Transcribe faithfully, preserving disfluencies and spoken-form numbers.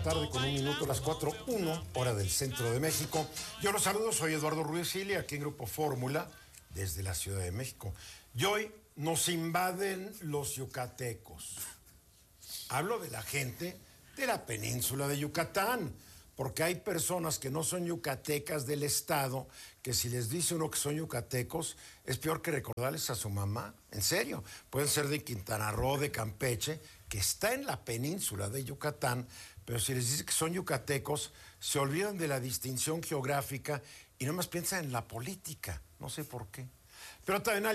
tarde con un minuto, las cuatro uno, hora del centro de México. Yo los saludo, soy Eduardo Ruiz Gili, aquí en Grupo Fórmula, desde la Ciudad de México. Y hoy nos invaden los yucatecos. Hablo de la gente de la península de Yucatán, porque hay personas que no son yucatecas del estado, que si les dice uno que son yucatecos, es peor que recordarles a su mamá. En serio, pueden ser de Quintana Roo, de Campeche, que está en la península de Yucatán, pero si les dice que son yucatecos, se olvidan de la distinción geográfica y nomás piensan en la política, no sé por qué. Pero también hay